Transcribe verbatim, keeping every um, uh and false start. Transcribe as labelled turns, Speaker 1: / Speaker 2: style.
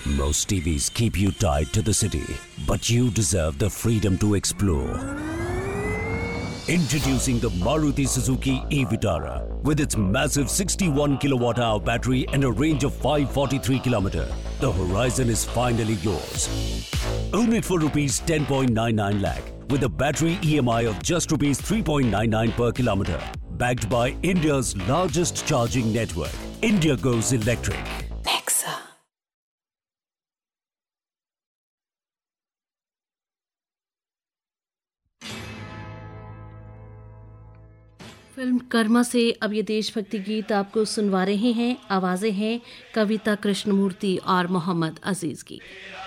Speaker 1: Most T Vs keep you tied to the city, but you deserve the freedom to explore. Introducing the Maruti Suzuki e-Vitara with its massive sixty-one kilowatt hour battery and a range of five hundred forty-three kilometers. The horizon is finally yours. Own it for rupees ten point nine nine lakh with a battery E M I of just rupees three point nine nine per kilometer. Backed by India's largest charging network. India goes electric.
Speaker 2: Nexa. Film Karma से अब ये देशभक्ति गीत आपको सुनवा रहे हैं। आवाज़ें हैं कविता कृष्णमूर्ति और मोहम्मद अजीज़ की।